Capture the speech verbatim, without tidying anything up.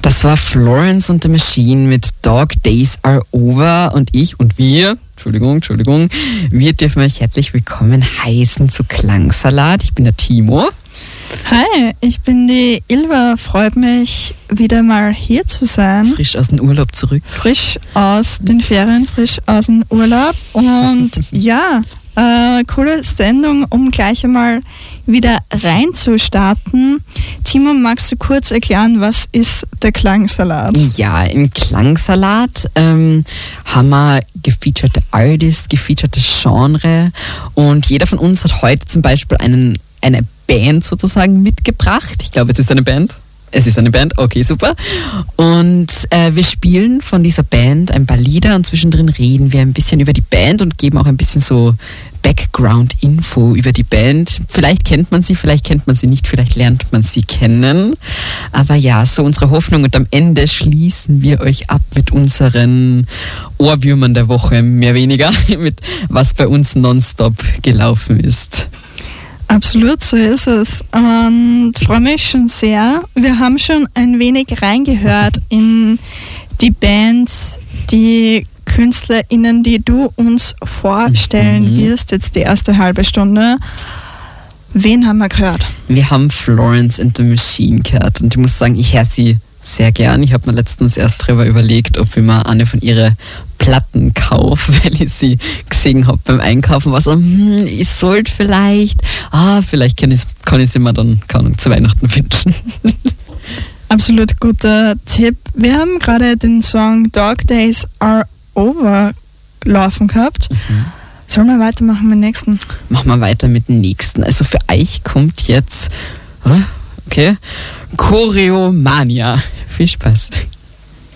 Das war Florence and the Machine mit Dog Days Are Over und ich und wir, Entschuldigung, Entschuldigung, wir dürfen euch herzlich willkommen heißen zu Klangsalat. Ich bin der Timo. Hi, ich bin die Ilva. Freut mich, wieder mal hier zu sein. Frisch aus dem Urlaub zurück. Frisch aus den Ferien, frisch aus dem Urlaub. Und ja, äh, coole Sendung, um gleich einmal wieder reinzustarten. Timo, magst du kurz erklären, was ist der Klangsalat? Ja, im Klangsalat ähm, haben wir gefeaturete Artists, gefeaturtes Genre und jeder von uns hat heute zum Beispiel einen, eine Band sozusagen mitgebracht. Ich glaube, es ist eine Band. Es ist eine Band, okay, super. Und äh, wir spielen von dieser Band ein paar Lieder und zwischendrin reden wir ein bisschen über die Band und geben auch ein bisschen so Background-Info über die Band. Vielleicht kennt man sie, vielleicht kennt man sie nicht, vielleicht lernt man sie kennen. Aber ja, so unsere Hoffnung und am Ende schließen wir euch ab mit unseren Ohrwürmern der Woche, mehr weniger, mit was bei uns nonstop gelaufen ist. Absolut, so ist es. Und freue mich schon sehr. Wir haben schon ein wenig reingehört in die Bands, die KünstlerInnen, die du uns vorstellen mhm. wirst, jetzt die erste halbe Stunde. Wen haben wir gehört? Wir haben Florence and the Machine gehört und ich muss sagen, ich höre sie sehr gern. Ich habe mir letztens erst darüber überlegt, ob ich mal eine von ihren Platten kaufe, weil ich sie gesehen habe beim Einkaufen. War so, hm, ich sollte vielleicht, ah, vielleicht kann ich, kann ich sie mir dann keine Ahnung, zu Weihnachten wünschen. Absolut guter Tipp. Wir haben gerade den Song Dog Days Are Over laufen gehabt. Mhm. Sollen wir weitermachen mit dem nächsten? Machen wir weiter mit dem nächsten. Also für euch kommt jetzt, okay, Choreomania. Viel Spaß.